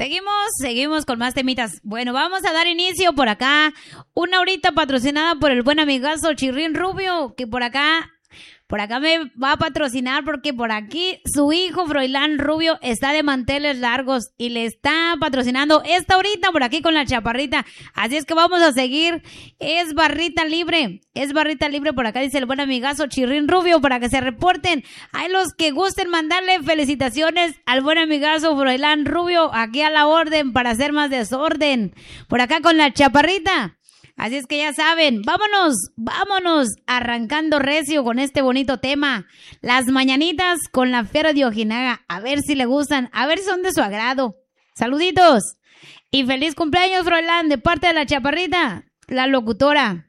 Seguimos con más temitas. Bueno, vamos a dar inicio por acá. Una horita patrocinada por el buen amigazo Chirrín Rubio, que por acá me va a patrocinar porque por aquí su hijo Froilán Rubio está de manteles largos y le está patrocinando esta horita por aquí con la chaparrita. Así es que vamos a seguir. Es barrita libre por acá, dice el buen amigazo Chirrín Rubio, para que se reporten. Hay los que gusten mandarle felicitaciones al buen amigazo Froilán Rubio, aquí a la orden para hacer más desorden. Por acá con la chaparrita. Así es que ya saben, vámonos arrancando recio con este bonito tema. Las mañanitas con la Fiera de Ojinaga. A ver si le gustan, a ver si son de su agrado. Saluditos y feliz cumpleaños, Froilán, de parte de la chaparrita, la locutora.